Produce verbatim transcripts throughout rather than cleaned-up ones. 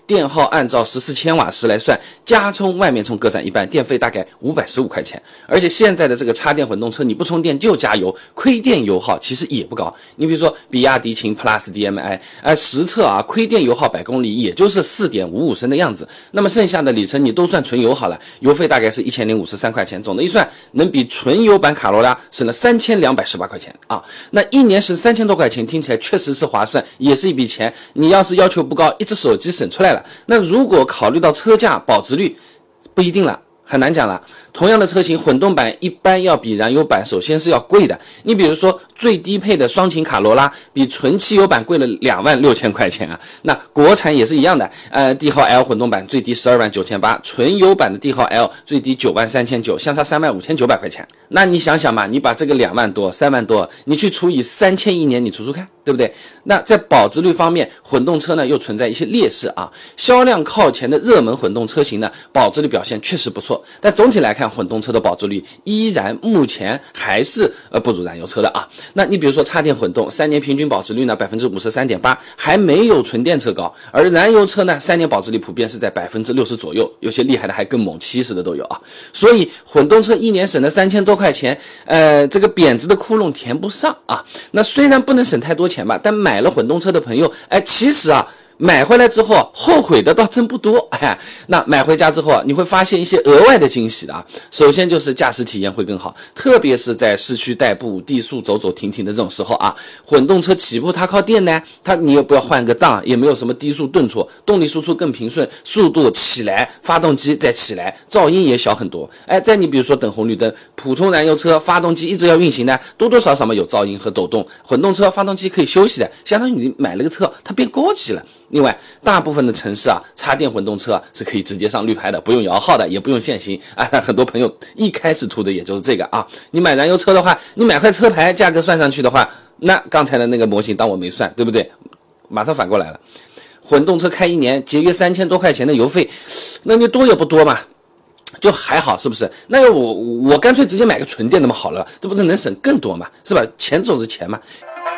电耗按照十四千瓦时来算，加充外面充各占一半，电费大概五百十五块钱。而且现在的这个插电混动车，你不充电就加油，亏电油耗其实也不高。你比如说比亚迪秦 Plus D M I， 呃，实测啊，亏电油耗百公里也就是 四点五五升的样子。那么剩下的里程你都算纯油好了，油费大概是一千零五十三块钱。总的一算，能比纯油版卡罗拉省了三千两百十八块钱啊！那一年省三千多块钱，听起来确实是划算，也是一笔钱。你要是要求不高，一只手机省出来了。那如果考虑到车价、保值率，不一定了。很难讲了，同样的车型，混动版一般要比燃油版首先是要贵的。你比如说最低配的双擎卡罗拉比纯汽油版贵了两万六千块钱啊。那国产也是一样的，呃，帝豪 L 混动版最低十二万九千八，纯油版的帝豪 L 最低九万三千九，相差三万五千九百块钱。那你想想嘛，你把这个两万多、三万多，你去除以三千一年，你除除看，对不对？那在保值率方面，混动车呢又存在一些劣势啊。销量靠前的热门混动车型呢，保值率表现确实不错。但总体来看，混动车的保值率依然目前还是呃不如燃油车的啊。那你比如说插电混动，三年平均保值率呢 百分之五十三点八， 还没有纯电车高。而燃油车呢，三年保值率普遍是在 百分之六十 左右，有些厉害的还更猛，七十的都有啊。所以混动车一年省了三千多块钱，呃，这个贬值的窟窿填不上啊。那虽然不能省太多钱吧，但买了混动车的朋友，哎，其实啊。买回来之后后悔的倒真不多，哎，那买回家之后你会发现一些额外的惊喜的啊。首先就是驾驶体验会更好，特别是在市区代步、低速走走停停的这种时候啊。混动车起步它靠电呢，它你又不要换个档，也没有什么低速顿挫，动力输出更平顺，速度起来，发动机再起来，噪音也小很多。哎，再你比如说等红绿灯，普通燃油车发动机一直要运行呢，多多少少嘛有噪音和抖动，混动车发动机可以休息的，相当于你买了个车，它变高级了。另外，大部分的城市啊，插电混动车啊是可以直接上绿牌的，不用摇号的，也不用限行啊。很多朋友一开始图的也就是这个啊。你买燃油车的话，你买块车牌，价格算上去的话，那刚才的那个模型当我没算，对不对？马上反过来了。混动车开一年节约三千多块钱的油费，那你多也不多嘛，就还好，是不是？那要我我干脆直接买个纯电那么好了，这不是能省更多嘛，是吧？钱总是钱嘛。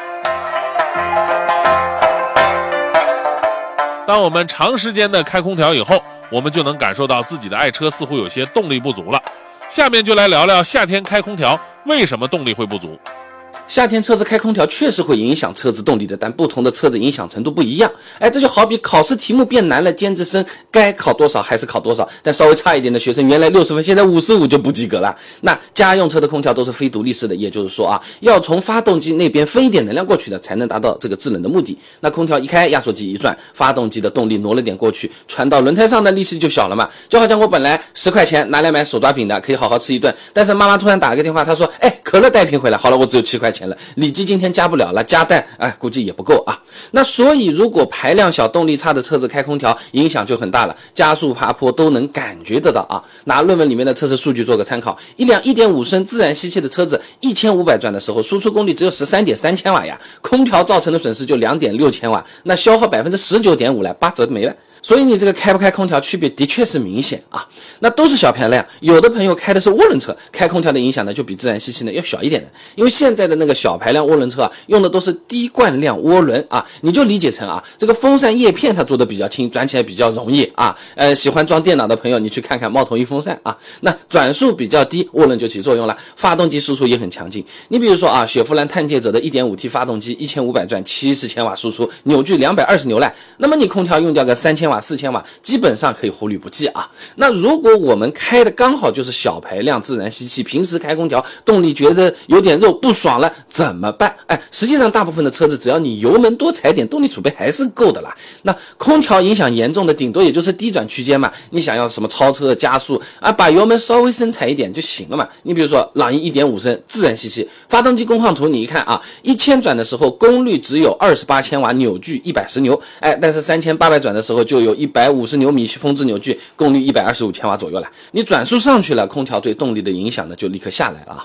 当我们长时间的开空调以后，我们就能感受到自己的爱车似乎有些动力不足了。下面就来聊聊夏天开空调为什么动力会不足。 夏天车子开空调确实会影响车子动力的，但不同的车子影响程度不一样。哎，这就好比考试题目变难了，尖子生该考多少还是考多少，但稍微差一点的学生原来六十分，现在五十五就不及格了。那家用车的空调都是非独立式的，也就是说啊，要从发动机那边分一点能量过去的，才能达到这个制冷的目的。那空调一开，压缩机一转，发动机的动力挪了点过去，传到轮胎上的力气就小了嘛。就好像我本来十块钱拿来买手抓饼的，可以好好吃一顿，但是妈妈突然打个电话，她说，哎，可乐带瓶回来，好了，我只有七块钱了，里脊今天加不了了，加蛋哎，估计也不够啊。那所以如果排量小、动力差的车子开空调，影响就很大了，加速爬坡都能感觉得到啊。拿论文里面的测试数据做个参考，一辆 一点五升自然吸气的车子一千五百转的时候，输出功率只有 十三点三千瓦呀，空调造成的损失就 两点六千瓦，那消耗 百分之十九点五 了，八折没了。所以你这个开不开空调区别的确是明显啊。那都是小排量，有的朋友开的是涡轮车，开空调的影响呢就比自然吸气呢要小一点的。因为现在的那个小排量涡轮车啊，用的都是低惯量涡轮啊，你就理解成啊，这个风扇叶片它做的比较轻，转起来比较容易啊。呃，喜欢装电脑的朋友，你去看看猫头鹰风扇啊，那转速比较低，涡轮就起作用了，发动机输出也很强劲。你比如说啊，雪佛兰探界者的 一点五 T 发动机一千五百转，七十千瓦输出，扭矩两百二十牛了，那么你空调用掉个三千瓦、四千瓦，基本上可以忽略不计啊。那如果我们开的刚好就是小排量自然吸气，平时开空调动力觉得有点肉不爽了怎么办？哎，实际上大部分的车子只要你油门多踩点，动力储备还是够的啦。那空调影响严重的顶多也就是低转区间嘛，你想要什么超车加速啊，把油门稍微深踩一点就行了嘛。你比如说朗逸 一点五 升自然吸气，发动机工况图你一看啊，一千转的时候功率只有二十八千瓦，扭矩一百十牛，哎，但是三千八百转的时候就有一百五十牛米峰值扭矩，功率一百二十五千瓦左右了。你转速上去了，空调对动力的影响呢就立刻下来了啊。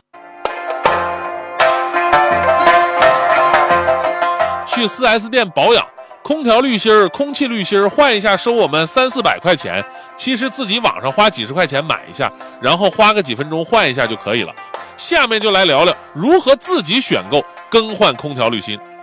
去 四 S 店保养，空调滤芯、空气滤芯换一下收我们三四百块钱，其实自己网上花几十块钱买一下，然后花个几分钟换一下就可以了。下面就来聊聊如何自己选购更换空调滤芯。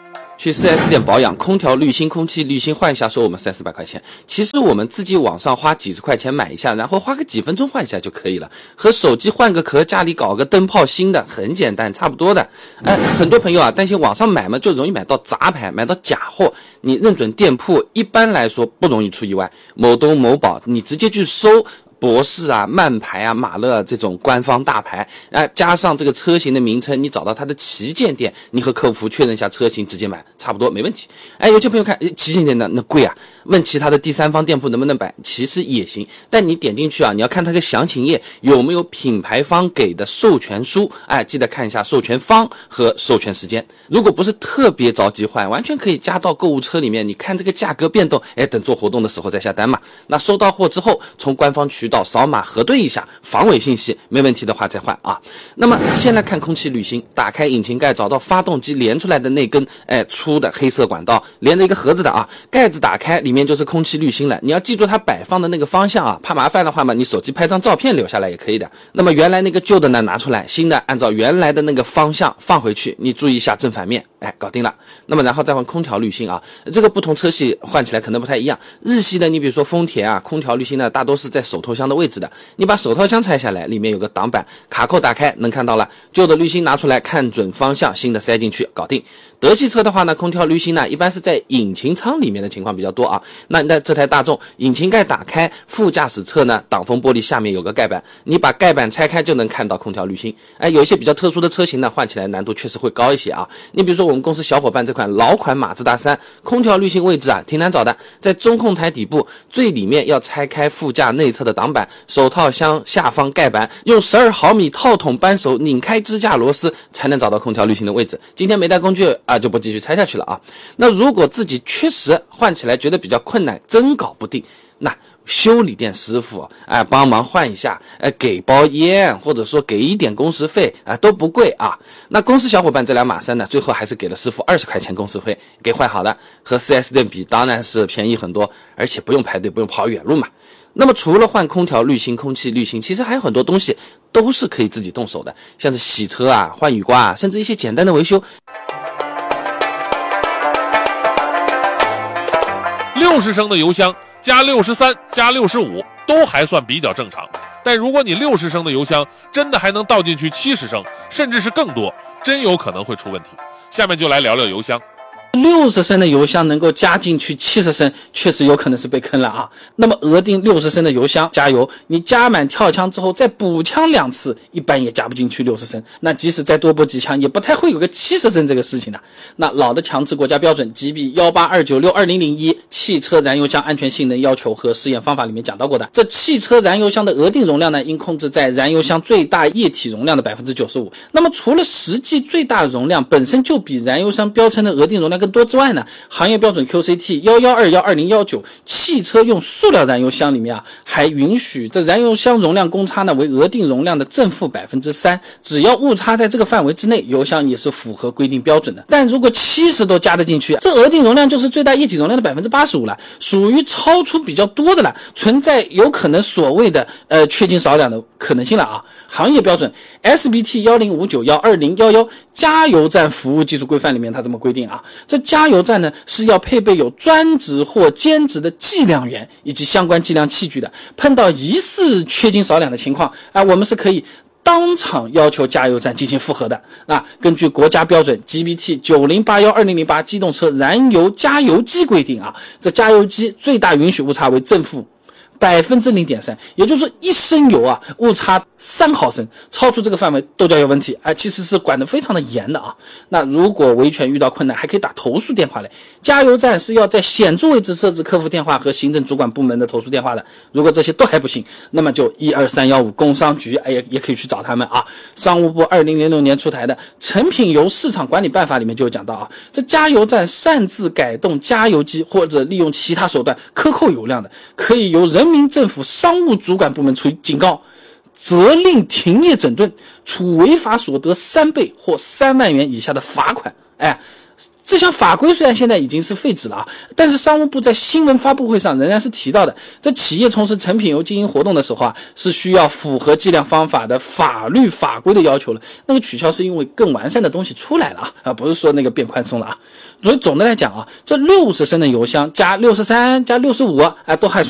去 四 S 店保养，空调滤芯、空气滤芯换一下，收我们三四百块钱。其实我们自己网上花几十块钱买一下，然后花个几分钟换一下就可以了，和手机换个壳，家里搞个灯泡新的很简单，差不多的。哎，很多朋友啊担心网上买嘛就容易买到杂牌，买到假货。你认准店铺，一般来说不容易出意外。某东某宝，你直接去搜博士啊、曼牌啊、马勒、啊、这种官方大牌，啊，加上这个车型的名称，你找到它的旗舰店，你和客服确认一下车型，直接买，差不多没问题。哎，有些朋友看旗舰店的那贵啊，问其他的第三方店铺能不能买，其实也行，但你点进去啊，你要看它个详情页有没有品牌方给的授权书，哎，记得看一下授权方和授权时间。如果不是特别着急换，完全可以加到购物车里面，你看这个价格变动，哎，等做活动的时候再下单嘛。那收到货之后，从官方渠道到扫码核对一下防伪信息，没问题的话再换啊。那么先来看空气滤芯，打开引擎盖，找到发动机连出来的那根哎粗的黑色管道，连着一个盒子的啊，盖子打开，里面就是空气滤芯了。你要记住它摆放的那个方向啊，怕麻烦的话嘛，你手机拍张照片留下来也可以的。那么原来那个旧的呢拿出来，新的按照原来的那个方向放回去，你注意一下正反面，哎，搞定了。那么然后再换空调滤芯啊，这个不同车系换起来可能不太一样。日系的你比如说丰田啊，空调滤芯呢大多是在手头箱的位置的，你把手套箱拆下来，里面有个挡板，卡扣打开能看到了，旧的滤芯拿出来，看准方向，新的塞进去，搞定。德系车的话呢，空调滤芯呢一般是在引擎舱里面的情况比较多啊。那那这台大众引擎盖打开，副驾驶侧呢挡风玻璃下面有个盖板，你把盖板拆开就能看到空调滤芯。哎，有一些比较特殊的车型呢，换起来难度确实会高一些啊。你比如说我们公司小伙伴这款老款马自达三，空调滤芯位置啊挺难找的，在中控台底部最里面要拆开副驾内侧的挡板，手套箱下方盖板，用十二毫米套筒扳手拧开支架螺丝才能找到空调滤芯的位置。今天没带工具啊，就不继续拆下去了啊。那如果自己确实换起来觉得比较困难，真搞不定，那修理店师傅哎帮忙换一下，哎给包烟或者说给一点工时费啊都不贵啊。那公司小伙伴这辆马三呢，最后还是给了师傅二十块钱工时费给换好的，和 四 S 店比当然是便宜很多，而且不用排队，不用跑远路嘛。那么除了换空调滤芯、空气滤芯，其实还有很多东西都是可以自己动手的，像是洗车啊、换雨刮啊，甚至一些简单的维修。 六十升的油箱加六十三加六十五都还算比较正常，但如果你六十升的油箱真的还能倒进去七十升，甚至是更多，真有可能会出问题。下面就来聊聊油箱。 六十升的油箱能够加进去七十升，确实有可能是被坑了啊。那么额定六十升的油箱加油，你加满跳枪之后再补枪两次，一般也加不进去六十升。那即使再多补几枪，也不太会有个七十升这个事情的。那老的强制国家标准 G B 一八二九六二零零一汽车燃油箱安全性能要求和试验方法里面讲到过的，这汽车燃油箱的额定容量呢，应控制在燃油箱最大液体容量的 百分之九十五。那么除了实际最大容量本身就比燃油箱标称的额定容量更多之外呢，行业标准 Q C T 一一二一二零一九汽车用塑料燃油箱里面啊，还允许这燃油箱容量公差呢为额定容量的正负百分之三，只要误差在这个范围之内，油箱也是符合规定标准的。但如果七十都加得进去，这额定容量就是最大液体容量的 百分之八十五 了，属于超出比较多的了，存在有可能所谓的呃缺斤少两的可能性了啊。行业标准 S B T 一零五九一二零一一加油站服务技术规范里面它这么规定啊，这加油站呢是要配备有专职或兼职的计量员以及相关计量器具的，碰到疑似缺斤少两的情况啊，我们是可以当场要求加油站进行复核的啊。根据国家标准 G B T 九零八一二零零八机动车燃油加油机规定啊，这加油机最大允许误差为正负百分之零点三，也就是说一升油啊，误差三毫升，超出这个范围都叫有问题，哎，其实是管得非常的严的啊。那如果维权遇到困难，还可以打投诉电话来，加油站是要在显著位置设置客服电话和行政主管部门的投诉电话的。如果这些都还不行，那么就一二三一五工商局，哎，也也可以去找他们啊。商务部二零零六年出台的《成品油市场管理办法》里面就有讲到啊，这加油站擅自改动加油机或者利用其他手段克扣油量的，可以由人民政府商务主管部门处以警告，责令停业整顿，处违法所得三倍或三万元以下的罚款。哎， 这项法规虽然现在已经是废止了啊，但是商务部在新闻发布会上仍然是提到的，在企业从事成品油经营活动的时候啊，是需要符合计量方法的法律法规的要求了。那个取消是因为更完善的东西出来了啊，啊不是说那个变宽松了啊。所以总的来讲啊，这六十升的油箱加六十三加六十五啊，都还算